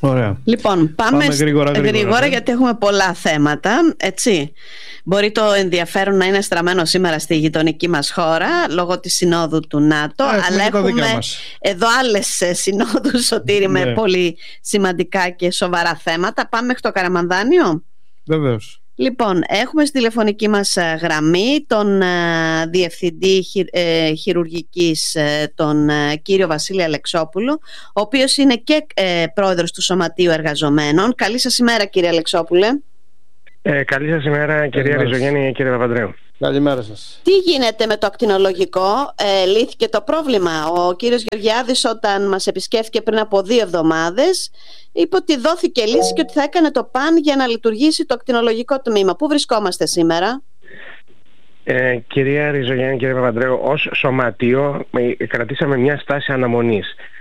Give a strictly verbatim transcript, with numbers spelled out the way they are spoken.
Ωραία. Λοιπόν, πάμε, πάμε γρήγορα, γρήγορα, γρήγορα ναι. γιατί έχουμε πολλά θέματα, έτσι. Μπορεί το ενδιαφέρον να είναι στραμμένο σήμερα στη γειτονική μας χώρα λόγω της συνόδου του ΝΑΤΟ, έχουμε αλλά έχουμε έχουμε εδώ άλλες συνόδους, Σωτήρη, με ναι. πολύ σημαντικά και σοβαρά θέματα. Πάμε μέχρι το Καραμανδάνιο. Βεβαίως. Λοιπόν, έχουμε στη τηλεφωνική μας γραμμή τον uh, Διευθυντή χει, ε, Χειρουργικής, ε, τον ε, κύριο Βασίλη Αλεξόπουλο, ο οποίος είναι και ε, πρόεδρος του Σωματείου Εργαζομένων. Καλή σας ημέρα, κύριε Αλεξόπουλε. Ε, καλή σας ημέρα, κυρία Ριζογέννη και κύριε Παπανδρέου. Καλημέρα σας. Τι γίνεται με το ακτινολογικό? Ε, λύθηκε το πρόβλημα? Ο κύριος Γεωργιάδης, όταν μας επισκέφθηκε πριν από δύο εβδομάδες, είπε ότι δόθηκε λύση και ότι θα έκανε το παν για να λειτουργήσει το ακτινολογικό τμήμα. Πού βρισκόμαστε σήμερα? Ε, κυρία Ριζογέννη, κύριε Παπανδρέου, ως σωματείο κρατήσαμε μια στάση αναμονής.